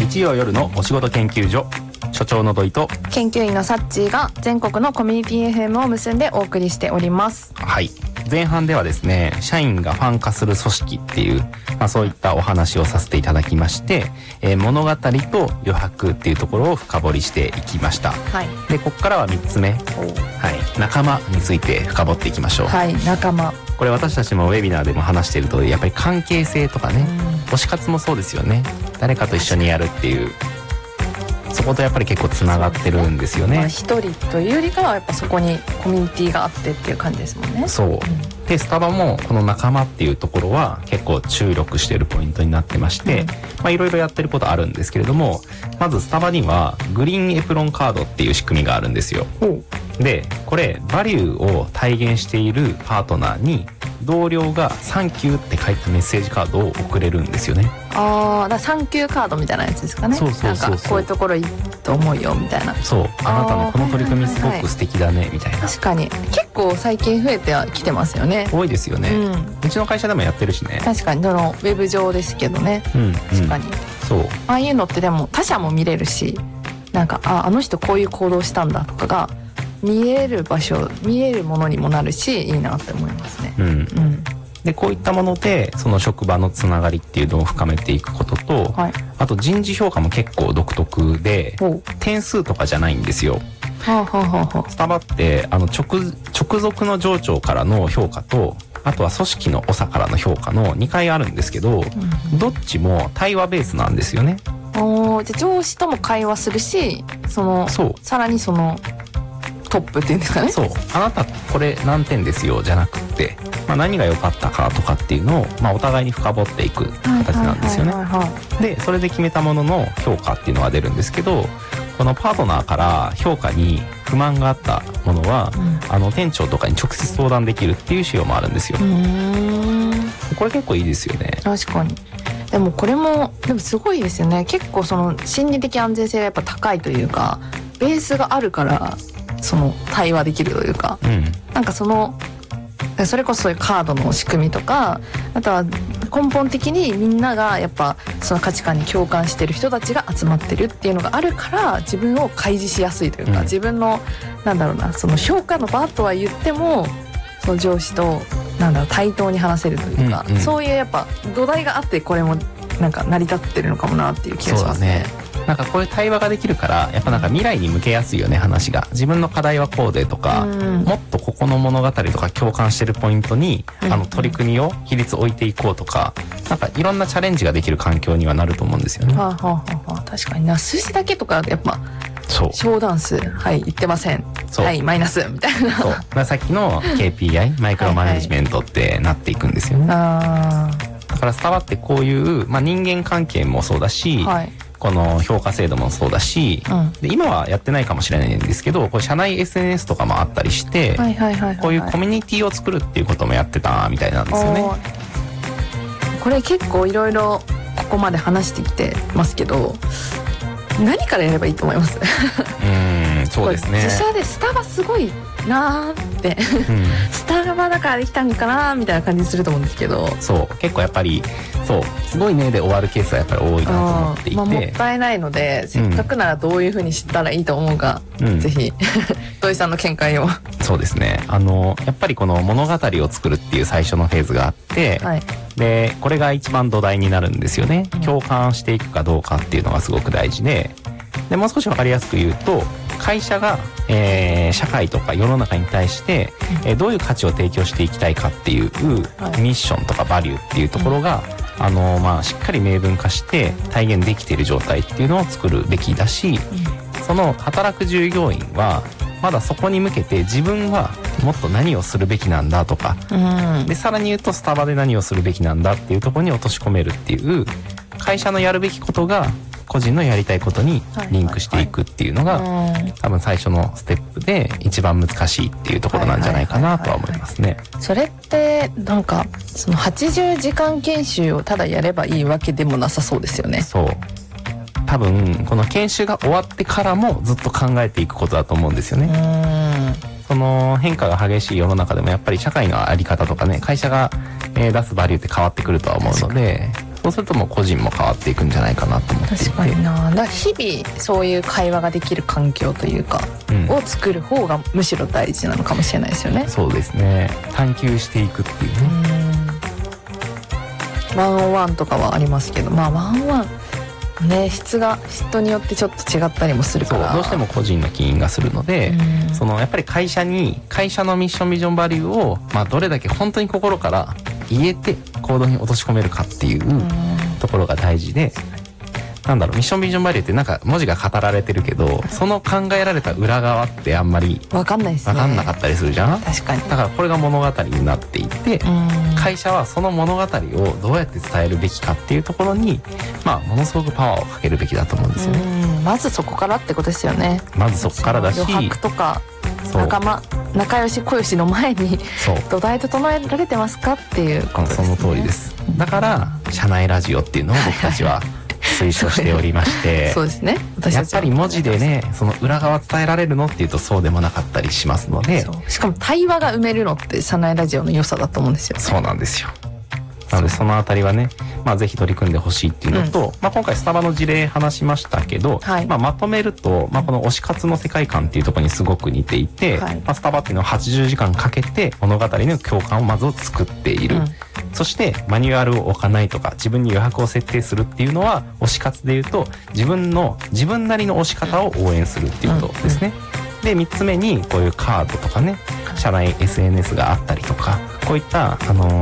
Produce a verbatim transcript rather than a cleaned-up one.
日曜夜のお仕事研究所、所長の土井と研究員のサッチーが全国のコミュニティ エフエム を結んでお送りしております。 はい、前半ではですね、社員がファン化する組織っていう、まあ、そういったお話をさせていただきまして、えー、物語と余白っていうところを深掘りしていきました。 はい、 でここからはみっつめ、はい、仲間について深掘っていきましょう。 はい、仲間。 これ私たちもウェビナーでも話していると、やっぱり関係性とかね、推し活もそうですよね。誰かと一緒にやるっていう、そことやっぱり結構つながってるんですよね。 一人というよりかはやっぱそこにコミュニティがあってっていう感じですもんね。 そう、うん、でスタバもこの仲間っていうところは結構注力しているポイントになってまして、うん、まあいろいろやってることあるんですけれども、まずスタバにはグリーンエプロンカードっていう仕組みがあるんですよ。でこれバリューを体現しているパートナーに同僚がサンキューって書いたメッセージカードを送れるんですよね。 ああ、だサンキューカードみたいなやつですかね。 そうそうそうそう。 なんかこういうところいいと思うよみたいな。 そう、あなたのこの取り組みすごく素敵だね、はいはいはい、みたいな。 確かに結構最近増えてはきてますよね。 多いですよね、うん、うちの会社でもやってるしね。 確かに、そのウェブ上ですけどね、うんうん、確かにそう。 ああいうのってでも他社も見れるし、なんか あ, あの人こういう行動したんだとかが見える場所、見えるものにもなるし、いいなって思いますね。うん、うん、 でこういったものでその職場のつながりっていうのを深めていくことと、はい、あと人事評価も結構独特で、点数とかじゃないんですよ。はあはあはあ、スタバってあの 直, 直属の上長からの評価と、あとは組織の長からの評価のにかいあるんですけど、うん、どっちも対話ベースなんですよね。 おじゃ上司とも会話するし、そのそうさらにそのトップっていうんですかね。 そう、あなたこれ何点ですよじゃなくて、まあ、何が良かったかとかっていうのを、まあ、お互いに深掘っていく形なんですよね。でそれで決めたものの評価っていうのが出るんですけど、このパートナーから評価に不満があったものは、うん、あの店長とかに直接相談できるっていう仕様もあるんですよ。うーん、これ結構いいですよね。 確かに。でもこれもでもすごいですよね。結構その心理的安全性がやっぱ高いというか、ベースがあるからその対話できるというか、うん、なんかそのそれこそそういうカードの仕組みとか、あとは根本的にみんながやっぱその価値観に共感してる人たちが集まってるっていうのがあるから、自分を開示しやすいというか、うん、自分のなんだろうな、その評価の場とは言ってもその上司となんだろう対等に話せるというか、うんうん、そういうやっぱ土台があって、これもなんか成り立ってるのかもなっていう気がしますね。 そうだね。なんかこういう対話ができるから、やっぱなんか未来に向けやすいよね、話が。自分の課題はこうでとか、うん、もっとここの物語とか共感してるポイントに、うん、あの取り組みを比率置いていこうとか、なんかいろんなチャレンジができる環境にはなると思うんですよね。はあはあはあ、確かにな。数字だけとかやっぱそう商談数、はい言ってません、はいマイナスみたいな。 そうださっきの ケーピーアイ マイクロマネジメントってなっていくんですよね。はいはい、あだからスタバってこういう、まあ、人間関係もそうだし、はい、この評価制度もそうだし、うん、で今はやってないかもしれないんですけど、これ社内 エスエヌエス とかもあったりして、はいはいはいはい、こういうコミュニティを作るっていうこともやってたみたいなんですよね。 これ結構いろいろここまで話してきてますけど、何からやればいいと思います？うーん、そうですね。 自社でスタバすごいなーって、うん、スタバだからできたんかなーみたいな感じすると思うんですけど、 そう結構やっぱりそうすごいねで終わるケースはやっぱり多いなと思っていて、まあ、もったいないので、せっかくならどういう風に知ったらいいと思うか、うん、ぜひ土井さんの見解を。 そうですね、あのやっぱりこの物語を作るっていう最初のフェーズがあって、はい、でこれが一番土台になるんですよね。共感していくかどうかっていうのがすごく大事で、でもう少し分かりやすく言うと、会社が、えー、社会とか世の中に対して、えー、どういう価値を提供していきたいかっていう、はい、ミッションとかバリューっていうところが、うん、あのまあ、しっかり明文化して体現できている状態っていうのを作るべきだし、うん、その働く従業員はまだそこに向けて自分はもっと何をするべきなんだとか、うん、でさらに言うとスタバで何をするべきなんだっていうところに落とし込めるっていう、会社のやるべきことが個人のやりたいことにリンクしていくっていうのが、多分最初のステップで一番難しいっていうところなんじゃないかなとは思いますね。 それってなんかそのはちじゅうじかん研修をただやればいいわけでもなさそうですよね。 そう、多分この研修が終わってからもずっと考えていくことだと思うんですよね。うん、その変化が激しい世の中でもやっぱり社会の在り方とかね、会社が出すバリューって変わってくるとは思うので、 そうするともう個人も変わっていくんじゃないかなと思っていて。 確かにな。だから日々そういう会話ができる環境というか、うん、を作る方がむしろ大事なのかもしれないですよね。 そうですね。探求していくっていうね。 ワンオンワンとかはありますけど、まあワンオンワンね、質が人によってちょっと違ったりもするから、 そうどうしても個人の起因がするので、そのやっぱり会社に会社のミッションビジョンバリューを、まあ、どれだけ本当に心から言えて行動に落とし込めるかっていうところが大事で、なんだろう、ミッションビジョンバリューってなんか文字が語られてるけど、その考えられた裏側ってあんまり分かんないですね。 分かんなかったりするじゃん。 確かに。 だからこれが物語になっていて、会社はその物語をどうやって伝えるべきかっていうところに、まあものすごくパワーをかけるべきだと思うんですよね。 まずそこからってことですよね。 まずそこからだし、 余白とか仲間仲良し小良しの前に土台整えられてますかっていうことですね。 その通りです。だから社内ラジオっていうのを僕たちは推奨しておりましてそうですね。 やっぱり文字でね、その裏側伝えられるのっていうとそうでもなかったりしますので、 しかも対話が埋めるのって社内ラジオの良さだと思うんですよ。 そうなんですよ。なのでそのあたりはね、まあ、ぜひ取り組んでほしいっていうのと、うん、まあ、今回スタバの事例話しましたけど、はい、まあ、まとめると、まあ、この推し活の世界観っていうところにすごく似ていて、はい、まあ、スタバっていうのははちじゅうじかんかけて物語の共感をまず作っている、うん、そしてマニュアルを置かないとか自分に余白を設定するっていうのは推し活でいうと自分の自分なりの推し方を応援するっていうことですね、うん、でみっつめにこういうカードとかね、社内 エスエヌエス があったりとか、こういったあの